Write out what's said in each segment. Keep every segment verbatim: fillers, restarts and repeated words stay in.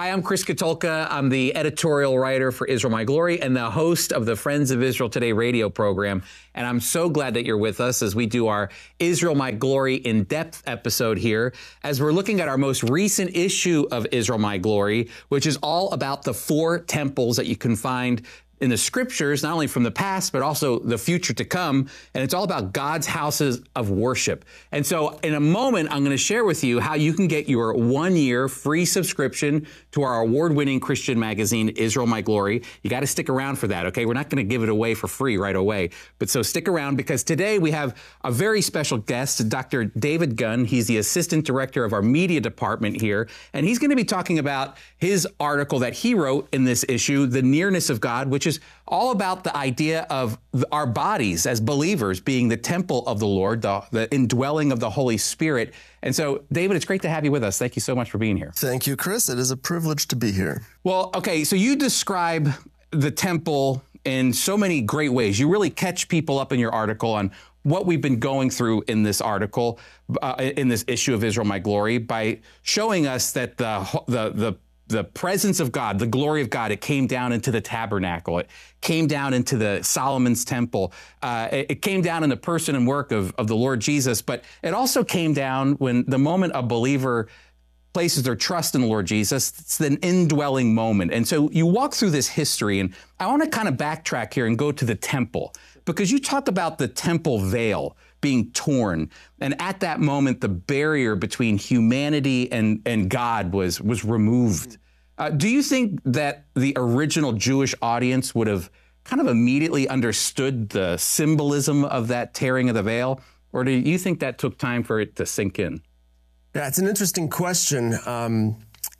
Hi, I'm Chris Katulka. I'm the editorial writer for Israel My Glory and the host of the Friends of Israel Today radio program. And I'm so glad that you're with us as we do our Israel My Glory in-depth episode here, as we're looking at our most recent issue of Israel My Glory, which is all about the four temples that you can find in the scriptures, not only from the past, but also the future to come. And it's all about God's houses of worship. And so in a moment, I'm going to share with you how you can get your one year free subscription to our award-winning Christian magazine, Israel My Glory. You got to stick around for that, okay? We're not going to give it away for free right away. But so stick around, because today we have a very special guest, Doctor David Gunn. He's the assistant director of our media department here. And he's going to be talking about his article that he wrote in this issue, The Nearness of God, which is all about the idea of our bodies as believers being the temple of the Lord, the, the indwelling of the Holy Spirit. And so, David, it's great to have you with us. Thank you so much for being here. Thank you, Chris. It is a privilege to be here. Well, okay, so you describe the temple in so many great ways. You really catch people up in your article on what we've been going through in this article, uh, in this issue of Israel My Glory, by showing us that the the the the presence of God, the glory of God, it came down into the tabernacle. It came down into the Solomon's temple. Uh, it, it came down in the person and work of, of the Lord Jesus. But it also came down when the moment a believer places their trust in the Lord Jesus, it's an indwelling moment. And so you walk through this history, and I want to kind of backtrack here and go to the temple, because you talk about the temple veil being torn. And at that moment, the barrier between humanity and, and God was, was removed. Uh, do you think that the original Jewish audience would have kind of immediately understood the symbolism of that tearing of the veil? Or do you think that took time for it to sink in? Yeah, it's an interesting question. Um,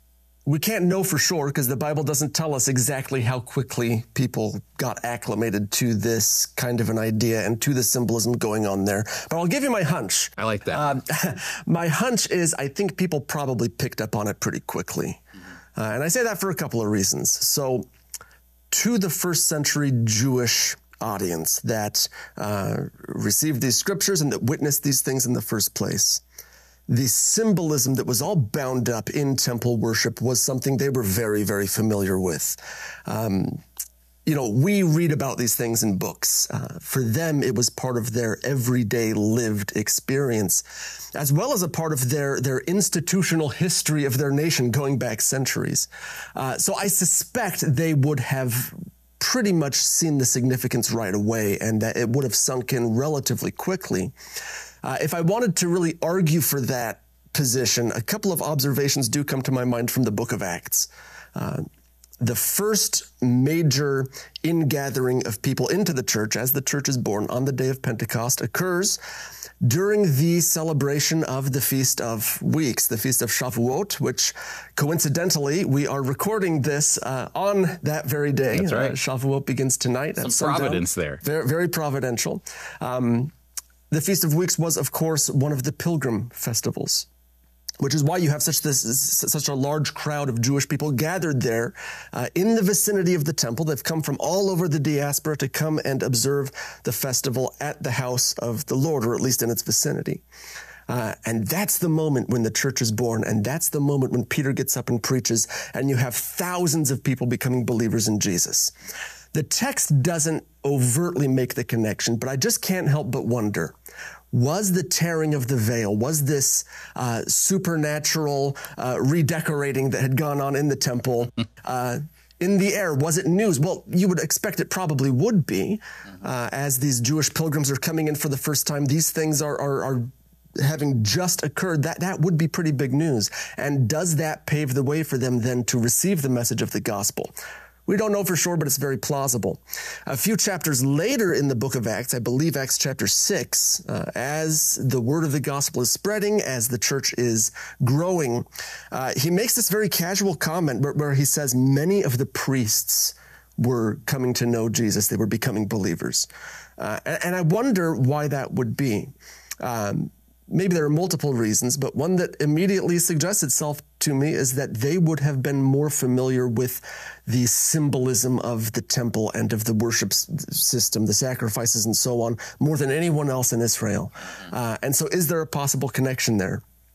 we can't know for sure because the Bible doesn't tell us exactly how quickly people got acclimated to this kind of an idea and to the symbolism going on there. But I'll give you my hunch. I like that. Um, my hunch is I think people probably picked up on it pretty quickly. Uh, and I say that for a couple of reasons. So to the first century Jewish audience that uh, received these scriptures and that witnessed these things in the first place, the symbolism that was all bound up in temple worship was something they were very, very familiar with. Um, you know, we read about these things in books. Uh, for them, it was part of their everyday lived experience, as well as a part of their, their institutional history of their nation going back centuries. Uh, so I suspect they would have pretty much seen the significance right away, and that it would have sunk in relatively quickly. Uh, if I wanted to really argue for that position, a couple of observations do come to my mind from the book of Acts. Uh, the first major ingathering of people into the church as the church is born on the day of Pentecost occurs during the celebration of the Feast of Weeks, the Feast of Shavuot, which coincidentally, we are recording this uh, on that very day. That's right. Uh, Shavuot begins tonight. Some at sundown. providence there. Very, very providential. Um, The Feast of Weeks was, of course, one of the pilgrim festivals, which is why you have such this such a large crowd of Jewish people gathered there uh, in the vicinity of the temple. They've come from all over the diaspora to come and observe the festival at the house of the Lord, or at least in its vicinity. Uh, and that's the moment when the church is born, and that's the moment when Peter gets up and preaches, and you have thousands of people becoming believers in Jesus. The text doesn't overtly make the connection, but I just can't help but wonder, was the tearing of the veil, was this uh, supernatural uh, redecorating that had gone on in the temple uh, in the air? Was it news? Well, you would expect it probably would be. Uh, as these Jewish pilgrims are coming in for the first time, these things are, are, are having just occurred. That, that would be pretty big news. And does that pave the way for them then to receive the message of the gospel? We don't know for sure, but it's very plausible. A few chapters later in the book of Acts, I believe Acts chapter six, uh, as the word of the gospel is spreading, as the church is growing, uh, he makes this very casual comment where, where he says many of the priests were coming to know Jesus. They were becoming believers. Uh, and, and I wonder why that would be. Um, Maybe there are multiple reasons, but one that immediately suggests itself to me is that they would have been more familiar with the symbolism of the temple and of the worship system, the sacrifices and so on, more than anyone else in Israel. Uh, and so is there a possible connection there?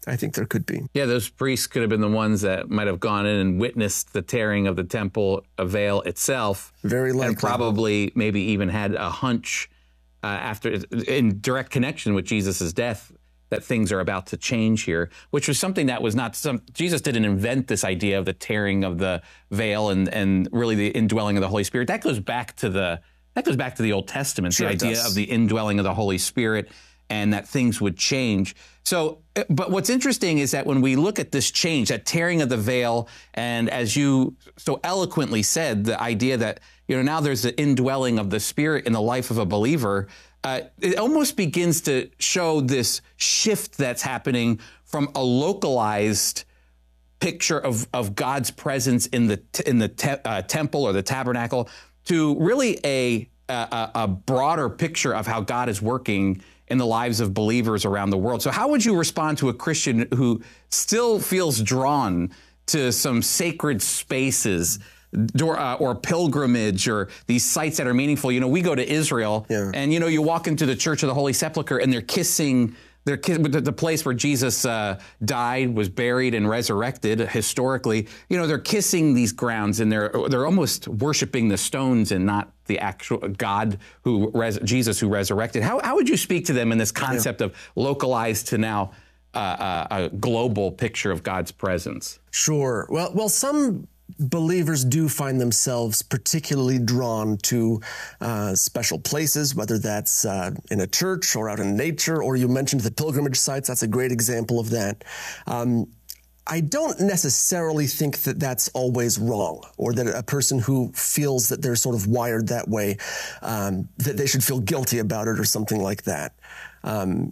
I think there could be. Yeah, those priests could have been the ones that might have gone in and witnessed the tearing of the temple veil itself. Very likely. And probably maybe even had a hunch uh, after, in direct connection with Jesus' death, that things are about to change here, which was something that was not some, Jesus didn't invent this idea of the tearing of the veil and, and really the indwelling of the Holy Spirit. That goes back to the, that goes back to the Old Testament, Sure, the idea does. of the indwelling of the Holy Spirit and that things would change. So, but what's interesting is that when we look at this change, that tearing of the veil, and as you so eloquently said, the idea that, you know, now there's the indwelling of the Spirit in the life of a believer, uh, it almost begins to show this shift that's happening from a localized picture of, of God's presence in the in the te- uh, temple or the tabernacle to really a, a a broader picture of how God is working in the lives of believers around the world. So how would you respond to a Christian who still feels drawn to some sacred spaces or, uh, or pilgrimage or these sites that are meaningful? You know, we go to Israel Yeah. and, you know, you walk into the Church of the Holy Sepulchre and they're kissing They're the, the place where Jesus uh, died, was buried, and resurrected. Historically, you know, they're kissing these grounds, and they're they're almost worshiping the stones and not the actual God who res, Jesus who resurrected. How how would you speak to them in this concept yeah. of localized to now uh, uh, a global picture of God's presence? Sure. Well, well, some believers do find themselves particularly drawn to uh, special places, whether that's uh, in a church or out in nature, or you mentioned the pilgrimage sites. That's a great example of that. Um, I don't necessarily think that that's always wrong, or that a person who feels that they're sort of wired that way, um, that they should feel guilty about it or something like that. Um,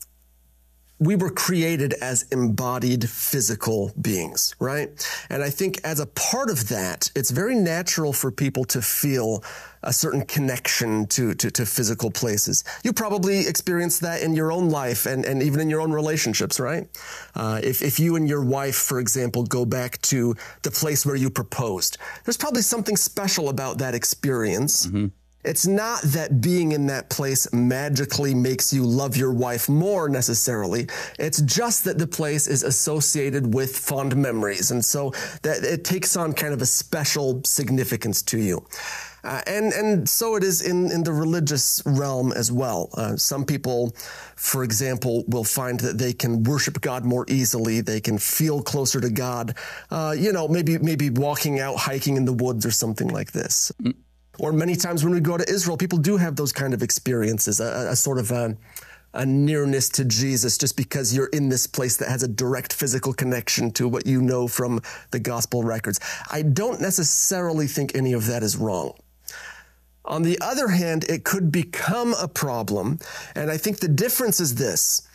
We were created as embodied physical beings, right? And I think as a part of that, it's very natural for people to feel a certain connection to, to, to physical places. You probably experienced that in your own life and, and even in your own relationships, right? Uh, if, if you and your wife, for example, go back to the place where you proposed, there's probably something special about that experience. Mm-hmm. It's not that being in that place magically makes you love your wife more necessarily. It's just that the place is associated with fond memories. And so that it takes on kind of a special significance to you. Uh, and, and so it is in, in the religious realm as well. Uh, some people, for example, will find that they can worship God more easily. They can feel closer to God, uh, you know, maybe, maybe walking out, hiking in the woods or something like this. Mm. Or many times when we go to Israel, people do have those kind of experiences, a, a sort of a, a nearness to Jesus, just because you're in this place that has a direct physical connection to what you know from the gospel records. I don't necessarily think any of that is wrong. On the other hand, it could become a problem, and I think the difference is this.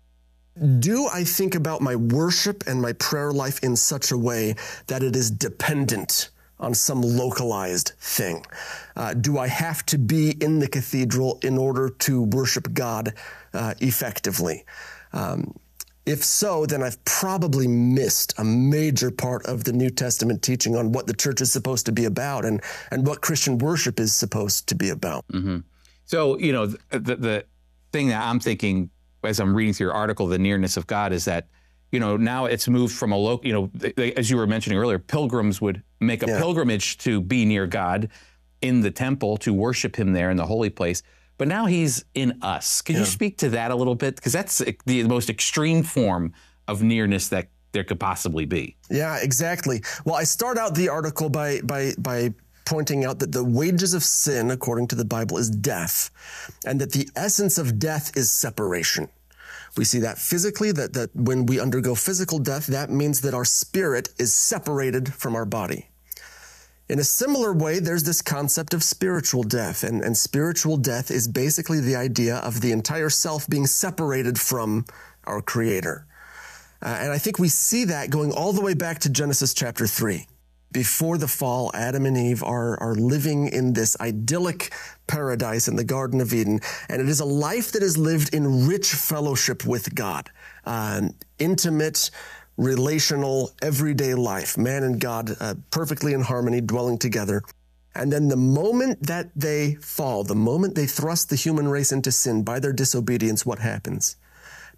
Do I think about my worship and my prayer life in such a way that it is dependent on some localized thing? Uh, do I have to be in the cathedral in order to worship God uh, effectively? Um, if so, then I've probably missed a major part of the New Testament teaching on what the church is supposed to be about and, and what Christian worship is supposed to be about. Mm-hmm. So, you know, the, the thing that I'm thinking as I'm reading through your article, The Nearness of God, is that, you know, now it's moved from a local, you know, they, as you were mentioning earlier, pilgrims would make a yeah. pilgrimage to be near God in the temple, to worship him there in the holy place. But now he's in us. Can yeah. you speak to that a little bit? Because that's the most extreme form of nearness that there could possibly be. Yeah, exactly. Well, I start out the article by by by pointing out that the wages of sin, according to the Bible, is death, and that the essence of death is separation. We see that physically, that, that when we undergo physical death, that means that our spirit is separated from our body. In a similar way, there's this concept of spiritual death, and, and spiritual death is basically the idea of the entire self being separated from our Creator. Uh, and I think we see that going all the way back to Genesis chapter three. Before the fall, Adam and Eve are, are living in this idyllic paradise in the Garden of Eden, and it is a life that is lived in rich fellowship with God, um, intimate, relational, everyday life, man and God uh, perfectly in harmony, dwelling together. And then the moment that they fall, the moment they thrust the human race into sin by their disobedience, what happens?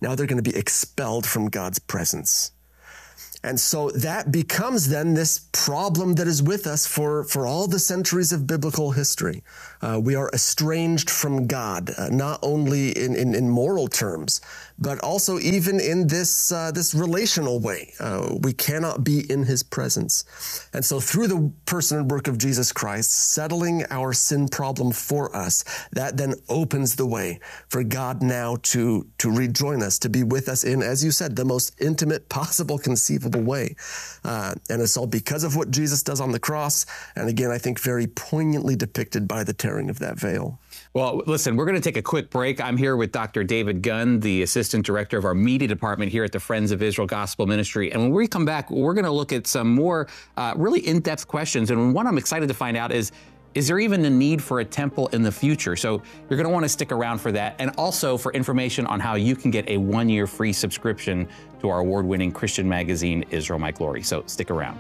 now they're going to be expelled from God's presence. And so that becomes then this problem that is with us for, for all the centuries of biblical history. Uh, we are estranged from God, uh, not only in, in, in moral terms, but also even in this, uh, this relational way. Uh, we cannot be in his presence. And so through the person and work of Jesus Christ, settling our sin problem for us, that then opens the way for God now to, to rejoin us, to be with us in, as you said, the most intimate possible conceivable way. Uh, and it's all because of what Jesus does on the cross. And again, I think very poignantly depicted by the tearing of that veil. Well, listen, we're going to take a quick break. I'm here with Doctor David Gunn, the Assistant Director of our Media Department here at the Friends of Israel Gospel Ministry. And when we come back, we're going to look at some more uh, really in-depth questions. And one I'm excited to find out is, is there even a need for a temple in the future? So you're going to want to stick around for that. And also for information on how you can get a one-year free subscription to our award-winning Christian magazine, Israel My Glory. So stick around.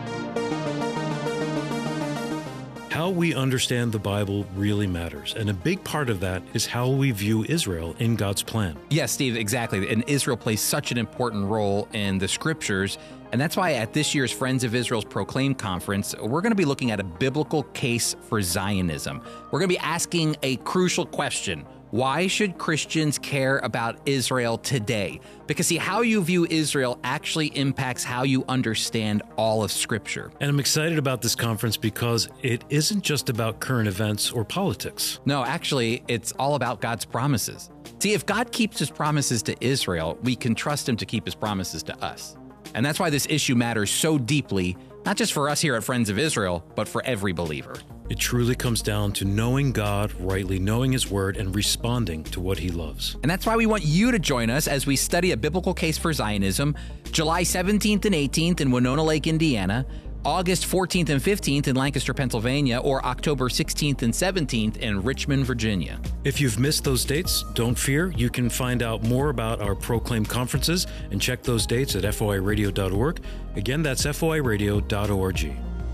How we understand the Bible really matters, and a big part of that is how we view Israel in God's plan. Yes, Steve, exactly. And Israel plays such an important role in the scriptures, and that's why at this year's Friends of Israel's Proclaim Conference, we're going to be looking at a biblical case for Zionism. We're going to be asking a crucial question. Why should Christians care about Israel today? Because, see, how you view Israel actually impacts how you understand all of Scripture. And I'm excited about this conference because it isn't just about current events or politics. No, actually, it's all about God's promises. See, if God keeps his promises to Israel, we can trust him to keep his promises to us. And that's why this issue matters so deeply, not just for us here at Friends of Israel, but for every believer. It truly comes down to knowing God rightly, knowing his word, and responding to what he loves. And that's why we want you to join us as we study a biblical case for Zionism, July seventeenth and eighteenth in Winona Lake, Indiana, August fourteenth and fifteenth in Lancaster, Pennsylvania, or October sixteenth and seventeenth in Richmond, Virginia. If you've missed those dates, don't fear. You can find out more about our Proclaim conferences and check those dates at F O I radio dot org. Again, that's F O I radio dot org.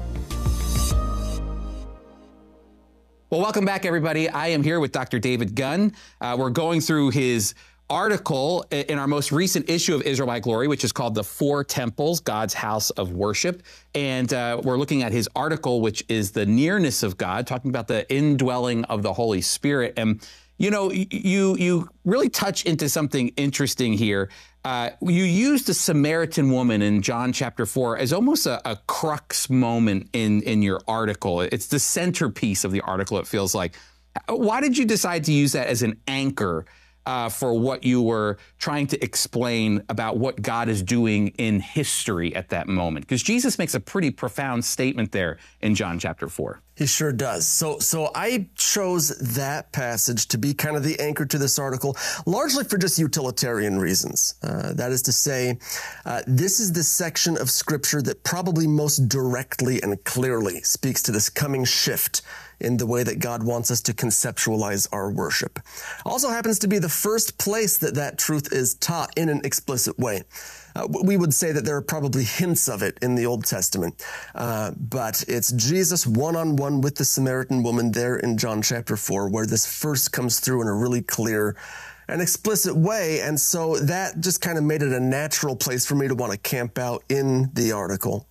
Well, welcome back, everybody. I am here with Doctor David Gunn. Uh, we're going through his article in our most recent issue of Israel My Glory, which is called The Four Temples, God's House of Worship. And uh, we're looking at his article, which is The Nearness of God, talking about the indwelling of the Holy Spirit. And, you know, you, you really touch into something interesting here. Uh, you used the Samaritan woman in John chapter four as almost a, a crux moment in, in your article. It's the centerpiece of the article, it feels like. Why did you decide to use that as an anchor uh, for what you were trying to explain about what God is doing in history at that moment? Because Jesus makes a pretty profound statement there in John chapter four. He sure does. So, so I chose that passage to be kind of the anchor to this article, largely for just utilitarian reasons. Uh, that is to say, uh, this is the section of Scripture that probably most directly and clearly speaks to this coming shift in the way that God wants us to conceptualize our worship. Also happens to be the first place that that truth is taught in an explicit way. Uh, we would say that there are probably hints of it in the Old Testament, uh, but it's Jesus one-on-one with the Samaritan woman there in John chapter four, where this first comes through in a really clear and explicit way. And so that just kind of made it a natural place for me to want to camp out in the article.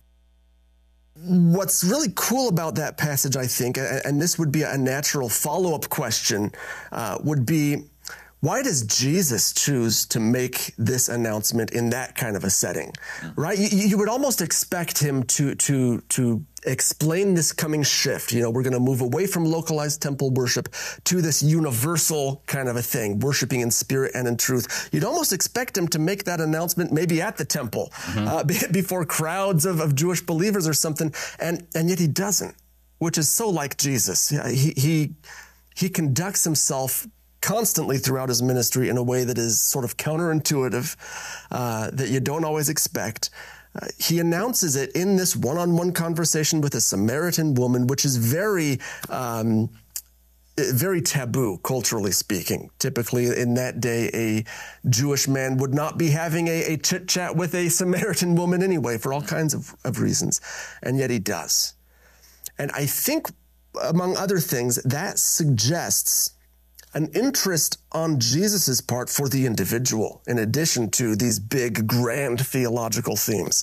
What's really cool about that passage, I think, and this would be a natural follow-up question, uh, would be, why does Jesus choose to make this announcement in that kind of a setting, right? You, you would almost expect him to, to, to explain this coming shift. You know, we're going to move away from localized temple worship to this universal kind of a thing, worshiping in spirit and in truth. You'd almost expect him to make that announcement maybe at the temple, mm-hmm. uh, before crowds of, of Jewish believers or something. And, and yet he doesn't, which is so like Jesus. He, he, he conducts himself constantly throughout his ministry in a way that is sort of counterintuitive, uh, that you don't always expect. Uh, he announces it in this one-on-one conversation with a Samaritan woman, which is very, um, very taboo, culturally speaking. Typically, in that day, a Jewish man would not be having a, a chit-chat with a Samaritan woman anyway, for all kinds of, of reasons, and yet he does. And I think, among other things, that suggests an interest on Jesus's part for the individual, in addition to these big, grand theological themes.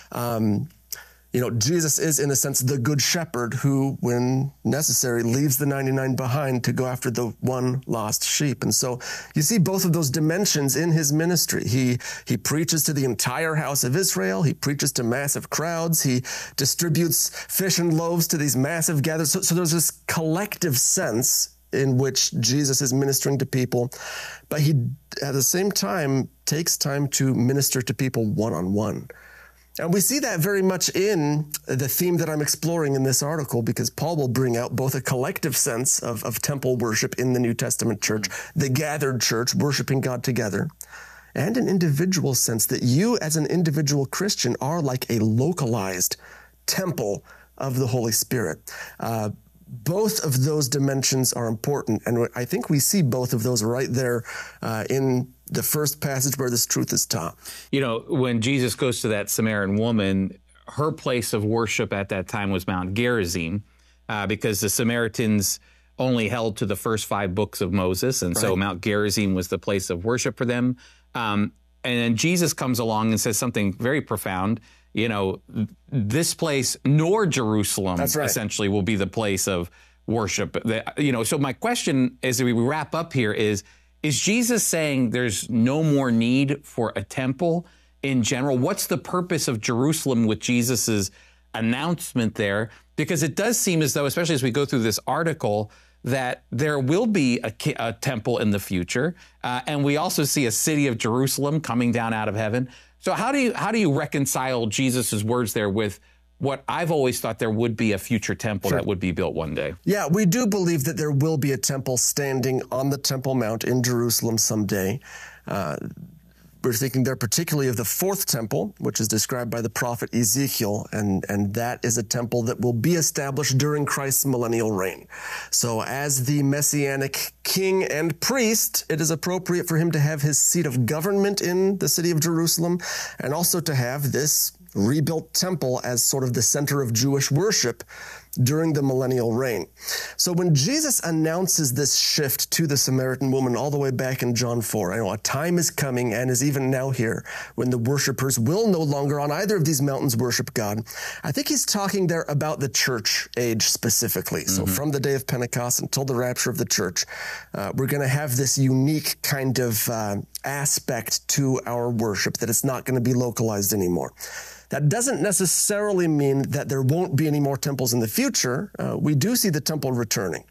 Um, You know, Jesus is, in a sense, the good shepherd who, when necessary, leaves the ninety-nine behind to go after the one lost sheep. And so you see both of those dimensions in his ministry. He, he preaches to the entire house of Israel. He preaches to massive crowds. He distributes fish and loaves to these massive gatherings. So, so there's this collective sense in which Jesus is ministering to people, but he, at the same time, takes time to minister to people one-on-one. And we see that very much in the theme that I'm exploring in this article, because Paul will bring out both a collective sense of, of temple worship in the New Testament church, the gathered church worshiping God together, and an individual sense that you as an individual Christian are like a localized temple of the Holy Spirit. Uh, both of those dimensions are important, and I think we see both of those right there uh, in the first passage where this truth is taught. You know, when Jesus goes to that Samaritan woman, her place of worship at that time was Mount Gerizim, uh, because the Samaritans only held to the first five books of Moses, and right. so Mount Gerizim was the place of worship for them. Um, and then Jesus comes along and says something very profound. You know, this place nor Jerusalem That's right. essentially will be the place of worship. You know, so my question as we wrap up here is, is Jesus saying there's no more need for a temple in general? What's the purpose of Jerusalem with Jesus's announcement there? Because it does seem as though, especially as we go through this article, that there will be a, a temple in the future. Uh, and we also see a city of Jerusalem coming down out of heaven. So how do you how do you reconcile Jesus's words there with what I've always thought there would be a future temple sure. that would be built one day? Yeah, we do believe that there will be a temple standing on the Temple Mount in Jerusalem someday. Uh, we're thinking there particularly of the fourth temple, which is described by the prophet Ezekiel, and, and that is a temple that will be established during Christ's millennial reign. So as the Messianic king and priest, it is appropriate for him to have his seat of government in the city of Jerusalem, and also to have this rebuilt temple as sort of the center of Jewish worship during the millennial reign. So when Jesus announces this shift to the Samaritan woman all the way back in John four, I know a time is coming and is even now here when the worshipers will no longer on either of these mountains worship God. I think he's talking there about the church age specifically. Mm-hmm. So from the day of Pentecost until the rapture of the church, uh, we're going to have this unique kind of uh, aspect to our worship that it's not going to be localized anymore. That doesn't necessarily mean that there won't be any more temples in the future. Uh, we do see the temple returning.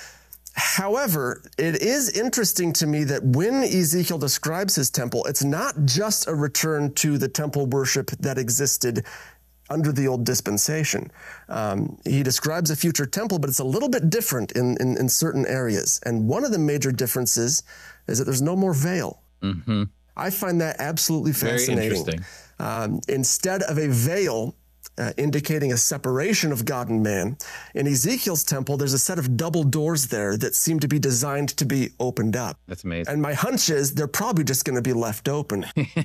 However, it is interesting to me that when Ezekiel describes his temple, it's not just a return to the temple worship that existed under the old dispensation. Um, he describes a future temple, but it's a little bit different in, in, in certain areas. And one of the major differences is that there's no more veil. Mm-hmm. I find that absolutely fascinating. Very interesting. Um, instead of a veil uh, indicating a separation of God and man, in Ezekiel's temple, there's a set of double doors there that seem to be designed to be opened up. That's amazing. And my hunch is they're probably just going to be left open.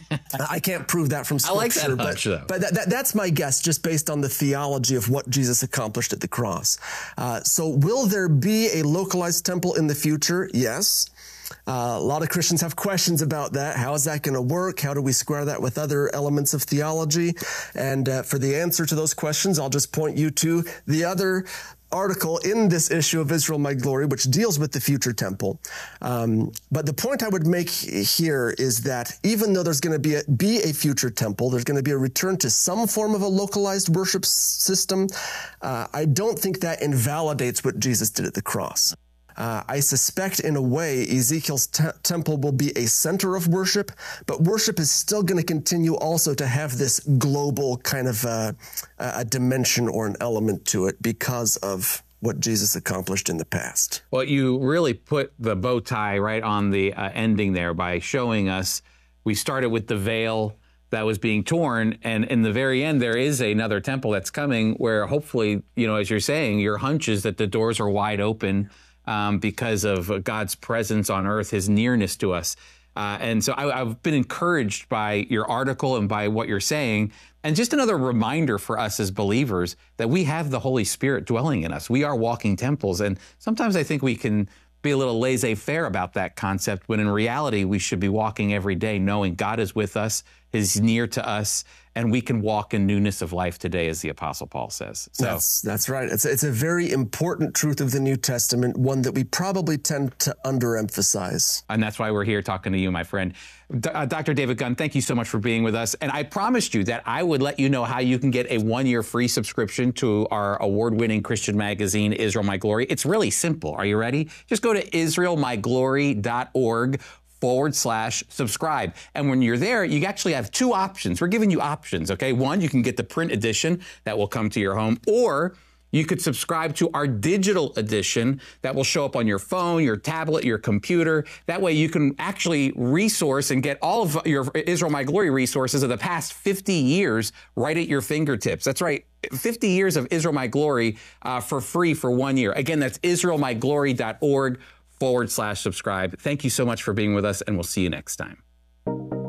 I can't prove that from Scripture. I like that hunch, but, though. But that, that, that's my guess, just based on the theology of what Jesus accomplished at the cross. Uh, so will there be a localized temple in the future? Yes. Uh, a lot of Christians have questions about that. How is that going to work? How do we square that with other elements of theology? And uh, for the answer to those questions, I'll just point you to the other article in this issue of Israel, My Glory, which deals with the future temple. Um, but the point I would make here is that even though there's going to be a, be a future temple, there's going to be a return to some form of a localized worship system, uh, I don't think that invalidates what Jesus did at the cross. Uh, I suspect, in a way, Ezekiel's te- temple will be a center of worship, but worship is still going to continue also to have this global kind of uh, a dimension or an element to it because of what Jesus accomplished in the past. Well, you really put the bow tie right on the uh, ending there by showing us we started with the veil that was being torn, and in the very end, there is another temple that's coming where hopefully, you know, as you're saying, your hunch is that the doors are wide open Um, because of God's presence on earth, his nearness to us. Uh, and so I, I've been encouraged by your article and by what you're saying. And just another reminder for us as believers that we have the Holy Spirit dwelling in us. We are walking temples. And sometimes I think we can be a little laissez-faire about that concept, when in reality, we should be walking every day knowing God is with us, is near to us, and we can walk in newness of life today, as the Apostle Paul says. So that's, that's right. It's, it's a very important truth of the New Testament, one that we probably tend to underemphasize. And that's why we're here talking to you, my friend. D- uh, Doctor David Gunn, thank you so much for being with us. And I promised you that I would let you know how you can get a one-year free subscription to our award-winning Christian magazine, Israel My Glory. It's really simple. Are you ready? Just go to israel my glory dot org forward slash subscribe. And when you're there, you actually have two options. We're giving you options, okay? One, you can get the print edition that will come to your home, or you could subscribe to our digital edition that will show up on your phone, your tablet, your computer. That way you can actually resource and get all of your Israel My Glory resources of the past fifty years right at your fingertips. That's right, fifty years of Israel My Glory uh, for free for one year. Again, that's israel my glory dot org forward slash subscribe. Thank you so much for being with us, and we'll see you next time.